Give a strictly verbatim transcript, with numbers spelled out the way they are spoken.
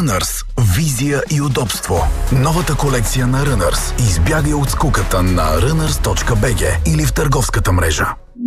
Runners. Визия и удобство. Новата колекция на Runners. Избягай от скуката на runners точка би джи или в търговската мрежа.